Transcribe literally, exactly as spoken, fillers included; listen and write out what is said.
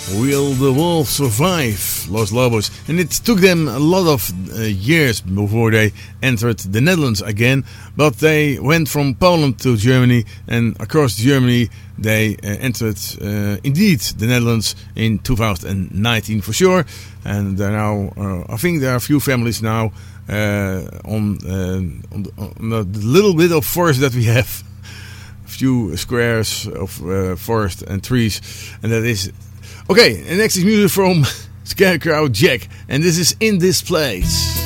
Will the Wolves Survive? Los Lobos. And it took them a lot of uh, years before they entered the Netherlands again. But they went from Poland to Germany, and across Germany they uh, entered uh, indeed the Netherlands in two thousand nineteen for sure. And there now, uh, I think there are a few families now uh, on, uh, on, the, on the little bit of forest that we have. A few squares of uh, forest and trees, and that is okay. And next is music from Scarecrow Jack, and this is In This Place.